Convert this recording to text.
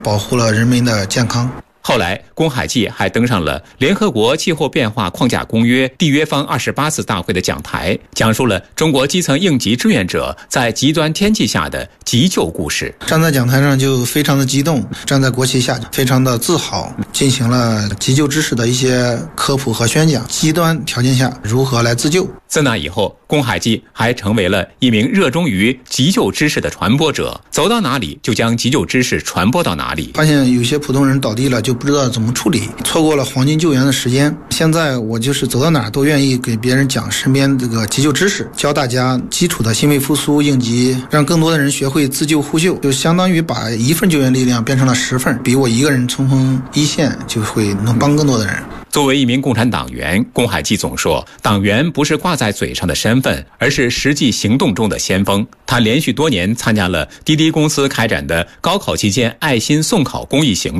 保护了人民的健康。 后来，龚海骥还登上了联合国气候变化框架公约缔约方28次大会的讲台，讲述了中国基层应急志愿者在极端天气下的急救故事。 站在讲台上就非常的激动，站在国旗下非常的自豪，进行了急救知识的一些科普和宣讲，极端条件下如何来自救。 自那以后，龚海骥还成为了一名热衷于急救知识的传播者，走到哪里就将急救知识传播到哪里。 发现有些普通人倒地了就不知道怎么处理，错过了黄金救援的时间。现在我就是走到哪都愿意给别人讲身边这个急救知识，教大家基础的心肺复苏、应急，让更多的人学会自救呼救，就相当于把一份救援力量变成了10份，比我一个人冲锋一线就会能帮更多的人。 作为一名共产党员，龚海骥总说，党员不是挂在嘴上的身份，而是实际行动中的先锋。他连续多年参加了滴滴公司开展的高考期间爱心送考公益行动。